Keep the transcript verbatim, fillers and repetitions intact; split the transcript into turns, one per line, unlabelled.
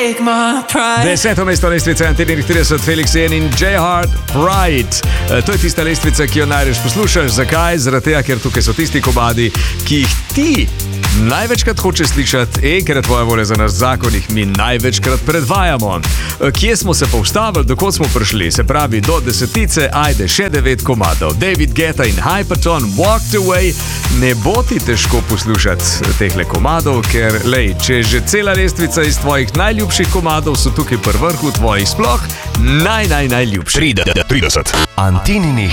Deseto mesto lestvice Anteninih trideset, Felix Jen in J. Hart, Pride. To je tista lestvica, ki jo najraje poslušaš. Zakaj? Zaradi tega, ker tukaj so tisti komadi, ki jih ti največkrat hočeš slišati in ker je tvoja volja za nas zakon, jih mi največkrat predvajamo. Kje smo se pa ustavili, dokot smo prišli? Se pravi, do desetice, ajde, še devet komadov. David Guetta in Hyperton, Walked Away. Ne bo ti težko poslušati tehle komadov, ker, lej, če že cela lestvica iz tvojih najljubših komadov so tukaj pri vrhu tvojih sploh naj, naj, najljubših.
trideset. Anteninih